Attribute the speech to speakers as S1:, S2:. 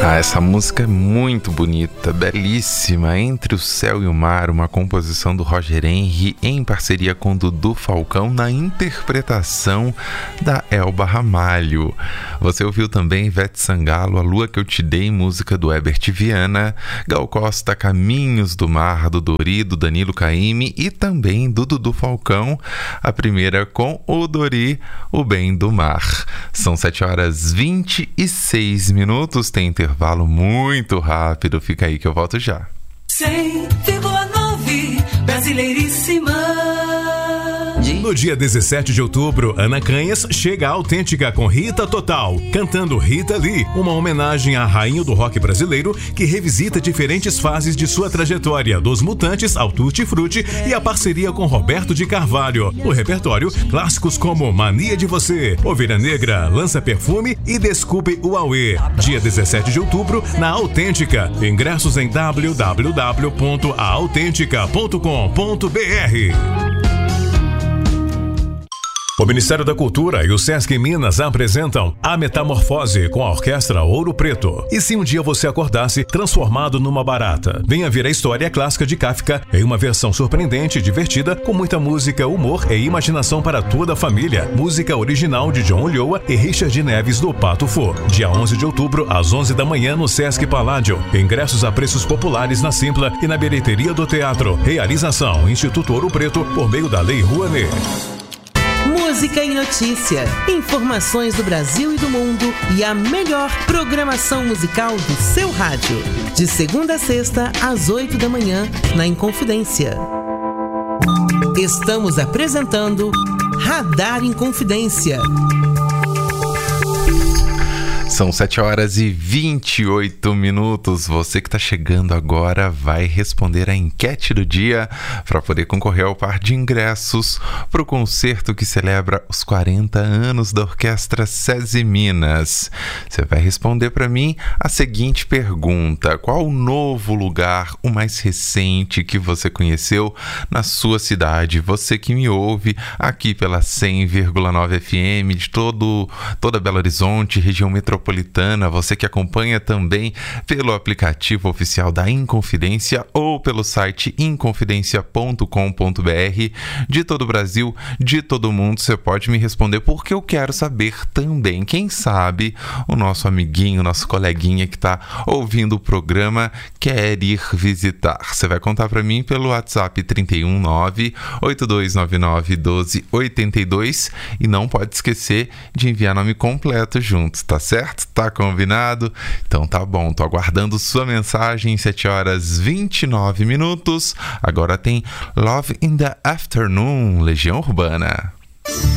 S1: Ah, essa música é muito bonita, belíssima. Entre o Céu e o Mar, uma composição do Roger Henry em parceria com Dudu Falcão na interpretação da Elba Ramalho. Você ouviu também Ivete Sangalo, A Lua Que Eu Te Dei, música do Herbert Viana, Gal Costa, Caminhos do Mar, do Dori, do Danilo Caymmi e também do Dudu Falcão, a primeira com o Dori, O Bem do Mar. São 7h26, tem intervalo muito rápido, fica aí que eu volto já.
S2: 100,9 Brasileiríssima.
S3: No dia 17 de outubro, Ana Canhas chega à Autêntica com Rita Total, cantando Rita Lee, uma homenagem à rainha do rock brasileiro que revisita diferentes fases de sua trajetória, dos Mutantes ao Tutti Frutti e a parceria com Roberto de Carvalho. No repertório, clássicos como Mania de Você, Ovelha Negra, Lança Perfume e Desculpe o Auê. Dia 17 de outubro, na Autêntica. Ingressos em www.autêntica.com.br. O Ministério da Cultura e o Sesc Minas apresentam A Metamorfose com a Orquestra Ouro Preto. E se um dia você acordasse transformado numa barata? Venha ver a história clássica de Kafka em uma versão surpreendente e divertida, com muita música, humor e imaginação para toda a família. Música original de John Ulloa e Richard Neves do Pato Fu. Dia 11 de outubro, às 11 da manhã, no Sesc Paládio. Ingressos a preços populares na Simpla e na bilheteria do teatro. Realização Instituto Ouro Preto por meio da Lei Rouanet.
S4: Música e notícia, informações do Brasil e do mundo e a melhor programação musical do seu rádio. De segunda a sexta, às 8 da manhã, na Inconfidência. Estamos apresentando Radar Inconfidência.
S1: São 7h28. Você que está chegando agora vai responder a enquete do dia para poder concorrer ao par de ingressos para o concerto que celebra os 40 anos da Orquestra SESI Minas. Você vai responder para mim a seguinte pergunta: qual o novo lugar, o mais recente que você conheceu na sua cidade? Você que me ouve aqui pela 100,9 FM de toda Belo Horizonte, região metropolitana, você que acompanha também pelo aplicativo oficial da Inconfidência ou pelo site inconfidencia.com.br, de todo o Brasil, de todo o mundo, você pode me responder, porque eu quero saber também, quem sabe o nosso amiguinho, nosso coleguinha que está ouvindo o programa quer ir visitar. Você vai contar para mim pelo WhatsApp 319-8299-1282 e não pode esquecer de enviar nome completo junto, tá certo? Tá combinado? Então tá bom, tô aguardando sua mensagem. 7h29. Agora tem Love in the Afternoon, Legião Urbana.